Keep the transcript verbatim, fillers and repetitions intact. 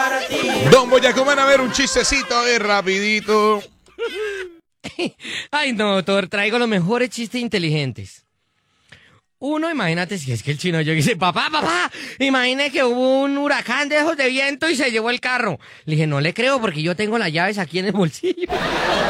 para ti. Don Boyacomán, a ver un chistecito, a ver, rapidito. Ay, no, doctor, traigo los mejores chistes inteligentes. Uno, imagínate si es que el chino yo dice, papá, papá, imagine que hubo un huracán de esos de viento y se llevó el carro. Le dije, no le creo porque yo tengo las llaves aquí en el bolsillo.